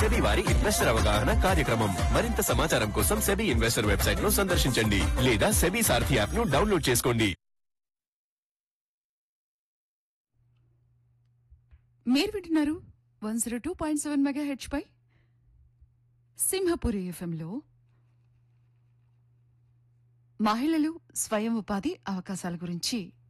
SEBI వారి investor అవగాహన కార్యక్రమం. మరింత సమాచారం కోసం సెబీ ఇన్వెస్టర్ వెబ్సైట్ ను సందర్శించండి లేదా సెబీ సారథి యాప్ ను డౌన్లోడ్ చేసుకోండి. మీరు వింటున్నారు 102.7 మెగాహెర్ట్జ్ పై సింహపురి ఎఫ్ఎంలో మహిళలు స్వయం ఉపాధి అవకాశాల గురించి